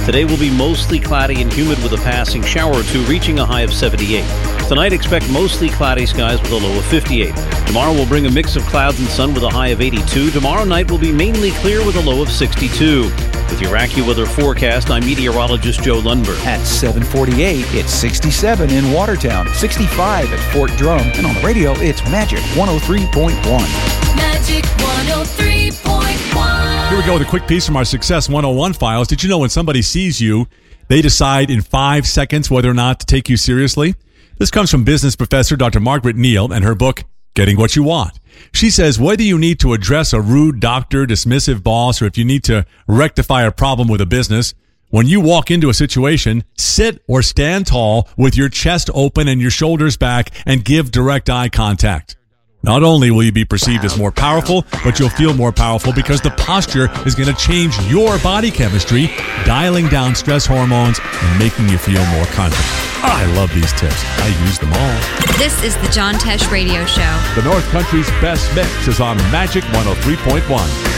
Today will be mostly cloudy and humid with a passing shower or two, reaching a high of 78. Tonight, expect mostly cloudy skies with a low of 58. Tomorrow will bring a mix of clouds and sun with a high of 82. Tomorrow night will be mainly clear with a low of 62. With your AccuWeather forecast, I'm meteorologist Joe Lundberg. At 7:48, it's 67 in Watertown, 65 at Fort Drum, and on the radio, it's Magic 103.1. Magic 103.1. Here we go with a quick piece from our Success 101 files. Did you know when somebody sees you, they decide in 5 seconds whether or not to take you seriously? This comes from business professor Dr. Margaret Neal and her book, Getting What You Want. She says whether you need to address a rude doctor, dismissive boss, or if you need to rectify a problem with a business, when you walk into a situation, sit or stand tall with your chest open and your shoulders back and give direct eye contact. Not only will you be perceived as more powerful, but you'll feel more powerful because the posture is going to change your body chemistry, dialing down stress hormones and making you feel more confident. I love these tips. I use them all. This is the John Tesh Radio Show. The North Country's best mix is on Magic 103.1.